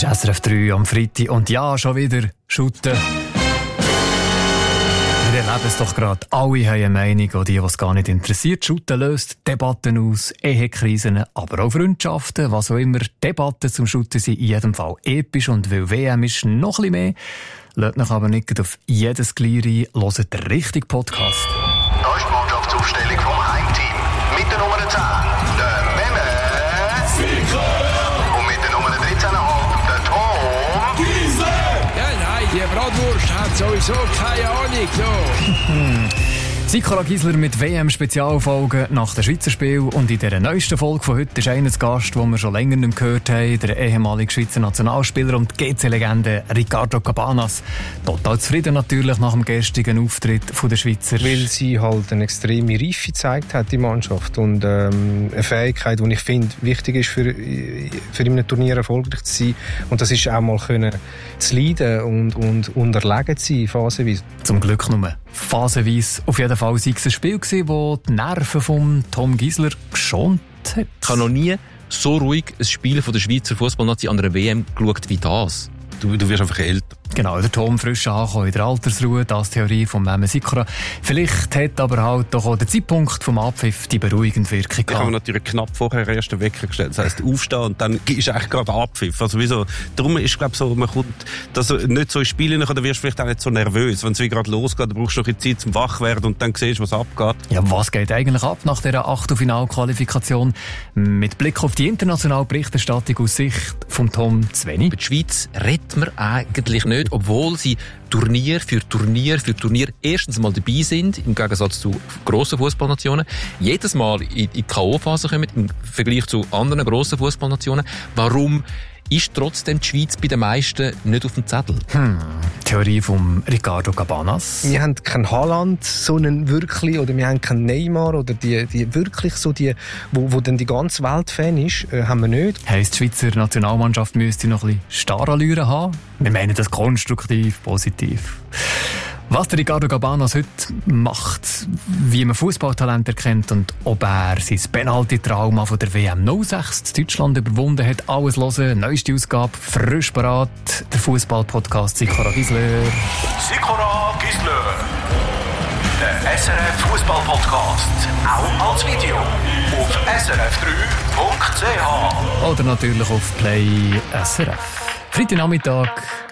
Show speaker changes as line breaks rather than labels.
ist SRF 3 am Freitag und ja, schon wieder Schutten. Wir erleben es doch gerade. Alle haben eine Meinung, und die es gar nicht interessiert. Schutten löst Debatten aus, Ehekrisen, aber auch Freundschaften, was auch immer. Debatten zum Schutten sind in jedem Fall episch, und weil WM ist noch ein bisschen mehr, lasst euch aber nicht auf jedes Glied ein, hört den richtigen Podcast.
Da ist die Mannschaftsaufstellung vom Heimteam. Mit der Nummer 10, der Memme Sicker. Und mit der Nummer 13,5, der Tom
Giesler. Ja, nein, die Bratwurst hat sowieso keine Ahnung. So.
Sikora Gisler mit WM-Spezialfolgen nach dem Schweizer Spiel. Und in dieser neuesten Folge von heute ist einer zu Gast, den wir schon länger nicht gehört haben, der ehemalige Schweizer Nationalspieler und GC-Legende Ricardo Cabanas. Total zufrieden natürlich nach dem gestrigen Auftritt der Schweizer.
Weil sie halt eine extreme Reife gezeigt hat, die Mannschaft. Und eine Fähigkeit, die ich finde, wichtig ist für in einem Turnier erfolgreich zu sein. Und das ist auch mal können zu leiden und unterlegen zu sein, phasenweise.
Zum Glück nur phasenweise. Auf jeden Fall war es ein Spiel, das die Nerven von Tom Gisler geschont hat.
Ich habe noch nie so ruhig ein Spiel von der Schweizer Fußballnazi an einer WM geschaut wie das. Du wirst einfach älter.
Genau, der Tom frisch angekommen in der Altersruhe, das ist die Theorie von Memme Sikora. Vielleicht hat aber halt doch auch der Zeitpunkt vom Abpfiff die beruhigende Wirkung gehabt.
Ich habe natürlich knapp vorher erst den Wecker gestellt. Das heisst, aufstehen und dann ist eigentlich gerade Abpfiff. Also wieso? Darum ist, glaube ich, so, man kommt, dass du nicht so ins Spiel hinein, dann wirst du vielleicht auch nicht so nervös. Wenn es wie gerade losgeht, dann brauchst du noch ein bisschen Zeit zum Wachwerden und dann siehst du, was abgeht.
Ja, was geht eigentlich ab nach dieser Achtelfinalqualifikation? Mit Blick auf die internationale Berichterstattung aus Sicht von Tom Zveni.
Über die Schweiz redet man eigentlich nicht, obwohl sie Turnier für Turnier erstens mal dabei sind, im Gegensatz zu grossen Fußballnationen, jedes Mal in die K.O.-Phase kommen, im Vergleich zu anderen grossen Fußballnationen. Warum ist trotzdem die Schweiz bei den meisten nicht auf dem Zettel?
Theorie von Ricardo Cabanas.
Wir haben keinen Haaland, so einen wirklich, oder wir haben keinen Neymar, oder die wirklich so die, wo dann die ganze Welt Fan ist, haben wir nicht.
Heisst, die Schweizer Nationalmannschaft müsste noch ein bisschen Starallüre haben? Wir meinen das konstruktiv, positiv. Was der Ricardo Cabanas heute macht, wie man Fußballtalent erkennt und ob er sein Penalty-Trauma von der WM 06 in Deutschland überwunden hat, alles hören. Neueste Ausgabe, frisch parat, der Fußball-Podcast Sikora Gisler.
Sikora Gisler. Der SRF Fußball-Podcast. Auch als Video. Auf srf3.ch.
Oder natürlich auf Play SRF. Freitagnachmittag,